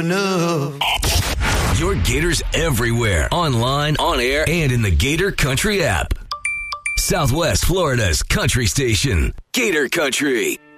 Your Gators everywhere, online, on air, and in the Gator Country app. Southwest Florida's country station, Gator Country.